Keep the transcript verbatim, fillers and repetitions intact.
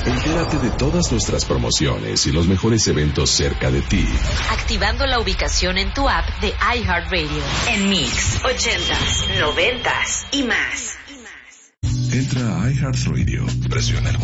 Entérate de todas nuestras promociones y los mejores eventos cerca de ti. Activando la ubicación en tu app de iHeartRadio. En Mix, ochentas, noventas y más. Entra a iHeartRadio, presiona el